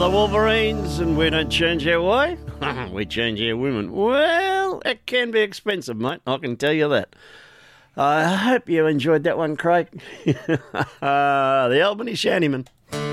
the Wolverines, and we don't change our way. We change our women. Well, it can be expensive, mate. I can tell you that. I hope you enjoyed that one, Craig. The Albany Shantyman.